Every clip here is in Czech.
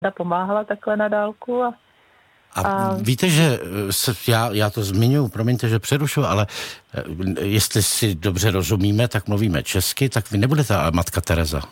pomáhala takhle na dálku a víte, že já to zmiňuji, promiňte, že přerušu, ale jestli si dobře rozumíme, tak mluvíme česky, tak vy nebudete matka Tereza.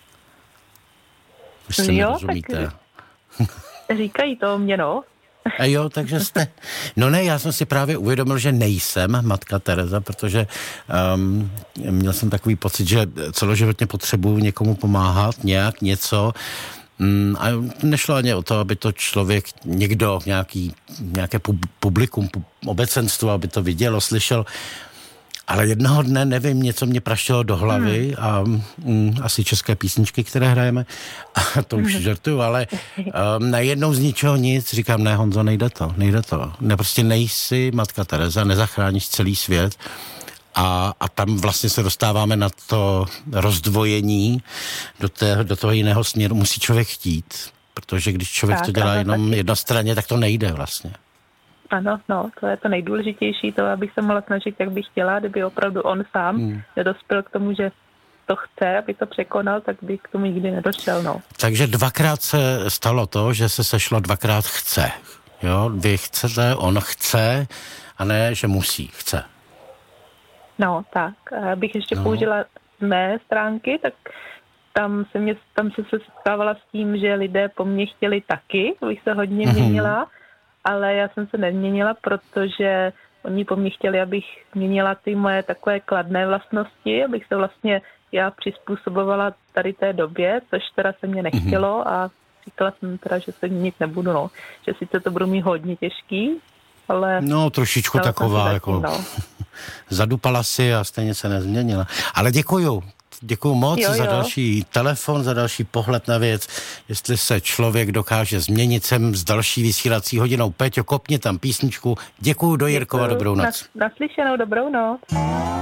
Vy si nerozumíte. Říkají to mě, no. A jo, takže jste... No ne, já jsem si právě uvědomil, že nejsem matka Tereza, protože měl jsem takový pocit, že celoživotně potřebuju někomu pomáhat, nějak, něco. A nešlo ani o to, aby to člověk, někdo, nějaké publikum, obecenstvo, aby to vidělo, slyšel. Ale jednoho dne, nevím, něco mě praštilo do hlavy a asi české písničky, které hrajeme, a to už žartuju, ale najednou z ničeho nic, říkám, ne, Honzo, nejde to. Ne, prostě nejsi matka Tereza, nezachráníš celý svět a tam vlastně se dostáváme na to rozdvojení do toho jiného směru. Musí člověk chtít, protože když člověk to dělá jenom jednostranně, tak to nejde vlastně. Ano, no, to je to nejdůležitější, to, abych se mohla snažit, jak bych chtěla, kdyby opravdu on sám nedospěl k tomu, že to chce, aby to překonal, tak by k tomu nikdy nedošel, no. Takže dvakrát se stalo to, že se sešlo dvakrát chce, jo? Vy chcete, on chce, a ne, že musí, chce. No, tak, abych ještě použila z mé stránky, tak tam se setkávala s tím, že lidé po mně chtěli taky, abych se hodně měnila, ale já jsem se neměnila, protože oni po mně chtěli, abych měnila ty moje takové kladné vlastnosti, abych se vlastně já přizpůsobovala tady té době, což teda se mě nechtělo a říkala jsem teda, že se měnit nebudu, no. Že sice to budu mít hodně těžký, ale... No, trošičku taková, jako zadupala si a stejně se nezměnila. Ale děkuju moc za další telefon, za další pohled na věc, jestli se člověk dokáže změnit. Sem s další vysílací hodinou. Péťo, kopni tam písničku. Děkuju do Jirkova, dobrou noc. Naslyšenou, dobrou noc.